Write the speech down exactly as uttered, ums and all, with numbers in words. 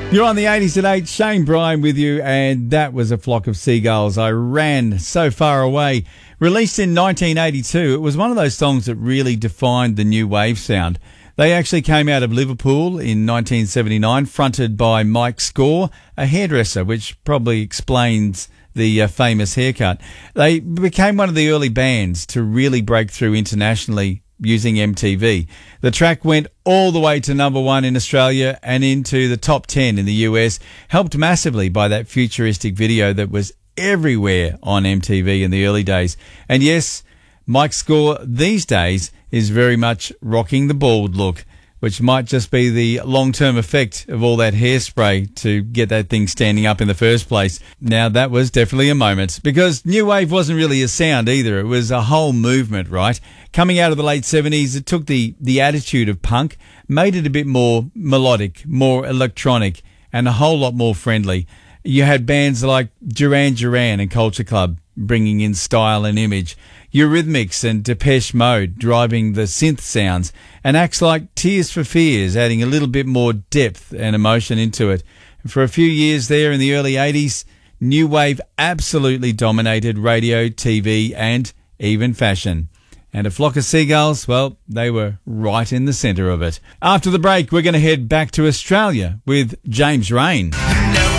You're on the eighties at eight, Shane Bryan with you, and that was A Flock of Seagulls. I Ran So Far Away. Released in nineteen eighty-two, it was one of those songs that really defined the new wave sound. They actually came out of Liverpool in nineteen seventy-nine, fronted by Mike Score, a hairdresser, which probably explains the uh, famous haircut. They became one of the early bands to really break through internationally using M T V. The track went all the way to number one in Australia and into the top ten in the U S, helped massively by that futuristic video that was everywhere on M T V in the early days. And yes, Mike Score these days is very much rocking the bald look, which might just be the long-term effect of all that hairspray to get that thing standing up in the first place. Now, that was definitely a moment, because new wave wasn't really a sound either. It was a whole movement, right? Coming out of the late seventies, it took the, the attitude of punk, made it a bit more melodic, more electronic, and a whole lot more friendly. You had bands like Duran Duran and Culture Club bringing in style and image, Eurythmics and Depeche Mode driving the synth sounds, and acts like Tears for Fears adding a little bit more depth and emotion into it. And for a few years there in the early eighties, new wave absolutely dominated radio, T V, and even fashion. And A Flock of Seagulls, well, they were right in the centre of it. After the break, we're going to head back to Australia with James Rain.